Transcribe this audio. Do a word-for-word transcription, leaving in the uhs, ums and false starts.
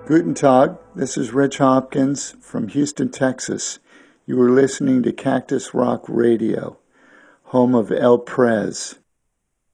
Guten Tag, this is Rich Hopkins from Houston, Texas. You are listening to Cactus Rock Radio, home of El Prez.